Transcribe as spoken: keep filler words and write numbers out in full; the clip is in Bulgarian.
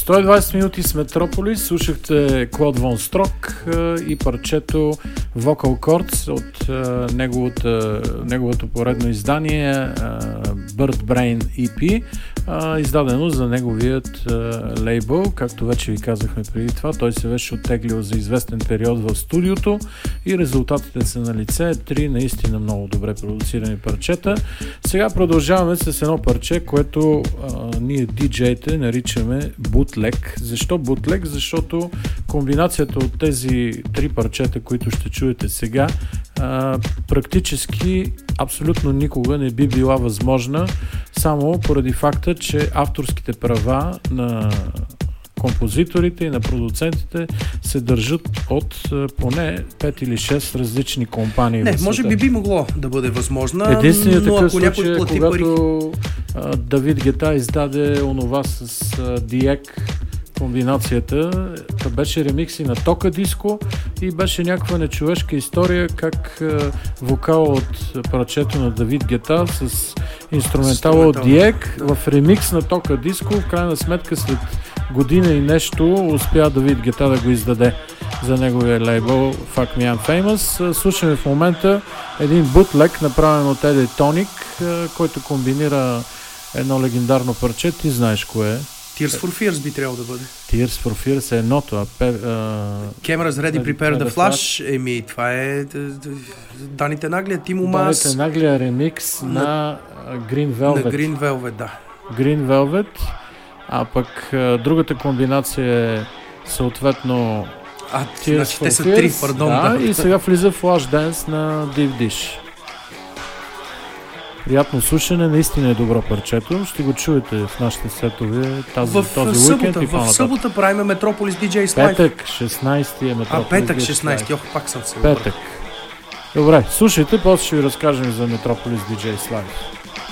сто и двайсет минути с Метрополис, слушахте Клод Вон Строк и парчето Vocal Chords от неговото, неговото поредно издание Bird Brain и пи, издадено за неговият лейбъл. Както вече ви казахме преди това, той се беше оттеглил за известен период в студиото и резултатите са на лице. Три наистина много добре продуцирани парчета. Сега продължаваме с едно парче, което а, ние диджеите наричаме бутлег. Защо бутлег? Защото комбинацията от тези три парчета, които ще чуете сега, а, практически абсолютно никога не би била възможна, само поради факта, че авторските права на композиторите и на продуцентите се държат от поне пет или шест различни компании. Не, може би би могло да бъде възможна. Единственият такъв случай, когато а, Давид Гета издаде онова с а, Диек комбинацията, това беше ремикси на Тока Диско и беше някаква нечовешка история, как а, вокал от парчето на Давид Гета с инструментала от Диек в ремикс на Тока Диско, в крайна сметка след година и нещо успя Давид Гета да го издаде за неговия лейбъл Fuck Me I'm Famous. Слушаме в момента един бутлег, направен от Еди Тоник, който комбинира едно легендарно парче. Ти знаеш кое е? Tears for Fears би трябвало да бъде. Tears for Fears е едното, а... Пе, а... Cameras Ready, Prepare the Flash. Еми, това е Даните Наглия, Тимо Мас. Даните Наглия ремикс на, на Green Velvet. На Green Velvet, да. Green Velvet. А пък а, другата комбинация е съответно А, значи те са три, пардон. Да, да. И сега влиза Flashdance на Deep Dish. Приятно слушане, наистина е добро парчето. Ще го чуете в нашите сетове тази, в този събота, уикенд и по-нататък. В събота правим Метрополис ди джей Live. Петък, шестнайсети е Метрополис. А, петък, шестнайсети, ох, пак съм се Петък. Добре, слушайте, после ще ви разкажем за Метрополис ди джей Live.